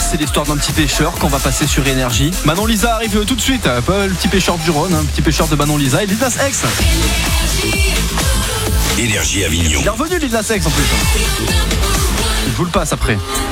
c'est l'histoire d'un petit pêcheur qu'on va passer sur Énergie. Manon Lisa arrive tout de suite, le petit pêcheur du Rhône, un petit pêcheur de Manon Lisa et Lil Nas X. Énergie Avignon. Il est revenu Lil Nas X en plus. Je vous le passe après.